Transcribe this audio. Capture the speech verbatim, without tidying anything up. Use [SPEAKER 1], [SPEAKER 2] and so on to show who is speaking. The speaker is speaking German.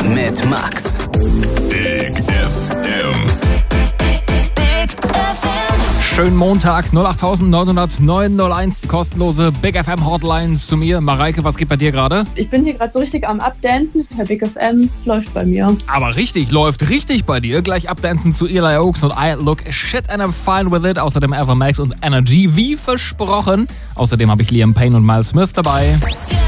[SPEAKER 1] mit Max.
[SPEAKER 2] Big F M.
[SPEAKER 3] Schönen Montag, null acht neun null neun null eins, die kostenlose Big F M Hotline zu mir. Mareike, was geht bei dir gerade?
[SPEAKER 4] Ich bin hier gerade so richtig am Abdancen. Herr Big F M läuft bei mir.
[SPEAKER 3] Aber richtig, läuft richtig bei dir. Gleich abdancen zu Eli Oaks und I Look Shit and I'm Fine With It. Außerdem Evermax und Energy, wie versprochen. Außerdem habe ich Liam Payne und Miles Smith dabei.